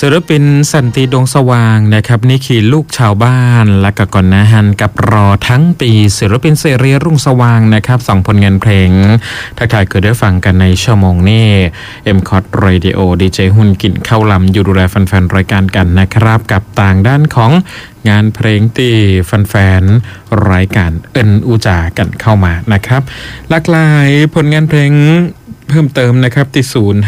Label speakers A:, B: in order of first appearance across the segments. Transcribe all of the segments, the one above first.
A: ศิลปินสันติดวงสว่างนะครับนี่คือลูกชาวบ้านและก็ก่อนนะฮันกับรอทั้งปีศิลปินเสรีรุ่งสว่างนะครับ2ผลงานเพลงทักทายคือได้ฟังกันในชั่วโมงนี้ M-Cot Radio ดีเจหุ่นกินเข้าลำอยู่ดูแลแฟนๆรายการกันนะครับกับต่างด้านของงานเพลงที่แฟนๆรายการอุจากันเข้ามานะครับหลากหลายผลงานเพลงเพิ่มเติมนะครับที่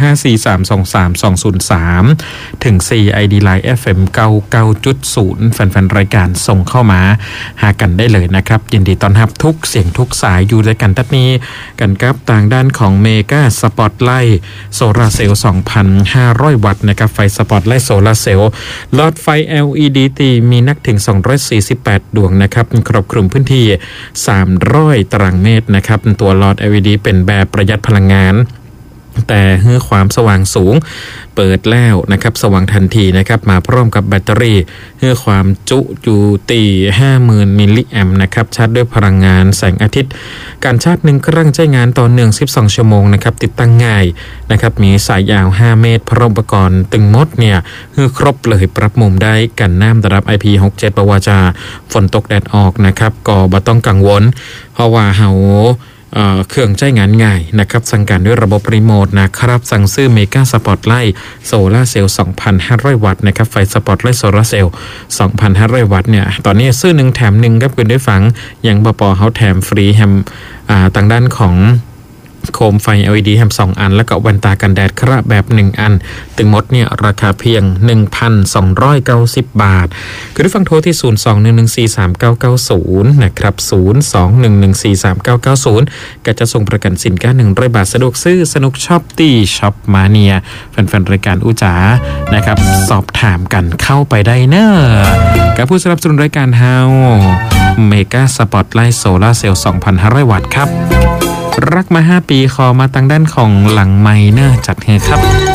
A: 0543232203ถึง4 ID Line FM 99.0 แฟนๆรายการส่งเข้ามาหากันได้เลยนะครับยินดีต้อนรับทุกเสียงทุกสายอยู่ด้วยกันตัดนี้กันกับต่างด้านของเมกาสปอตไลท์โซลาร์เซลล์ 2,500 วัตต์นะครับไฟสปอตไลท์โซลาร์เซลล์หลอดไฟ LED ตีมีนักถึง248ดวงนะครับครอบคลุมพื้นที่300ตารางเมตรนะครับตัวหลอด LED เป็นแบบประหยัดพลังงานแต่ให้ความสว่างสูงเปิดแล้วนะครับสว่างทันทีนะครับมาพร้อมกับแบตเตอรี่ให้ความจุอยู่ตี 50,000 มิลลิแอมป์นะครับชาร์จด้วยพลังงานแสงอาทิตย์การชาร์จ1ครั้งใช้งานต่อเนื่อง12ชั่วโมงนะครับติดตั้งง่ายนะครับมีสายยาว5เมตรพร้อมอุปกรณ์ตึงมดเนี่ยคือครบเลยปรับมุมได้กันน้ำระดับ IP67 ปวาจาฝนตกแดดออกนะครับก็บ่ต้องกังวลเพราะว่าเฮาเครื่องใช้งานง่ายนะครับสั่งการด้วยระบบรีโมทนะครับสั่งซื้อเมกาสปอตไลท์โซลาร์เซลล์ 2,500 วัตต์นะครับไฟสปอตไลท์โซลาร์เซลล์ 2,500 วัตต์เนี่ยตอนนี้ซื้อ1แถม1ครับคุณได้ฟังยังปปเขาแถมฟรีแฮมทางด้านของโคมไฟ LED แฮม2อันแล้วก็แว่นตากันแดดคระแบบ1อันถึงหมดเนี่ยราคาเพียง 1,290 บาทคือได้ฟังโทรที่02-114-3990นะครับ02-114-3990ก็จะส่งประกันสินค้า100 บาทสะดวกซื้อสนุกช็อปตี้ช็อปมาเนียแฟนๆรายการอุจานะครับสอบถามกันเข้าไปได้เนอะกับผู้สนับสนุนรายการเฮาเมกาสปอตไลท์โซลาร์เซลล์ 2,500 วัตต์ครับรักมา5ปีขอมาทางด้านของหลังไมเนอร์จัดให้ครับ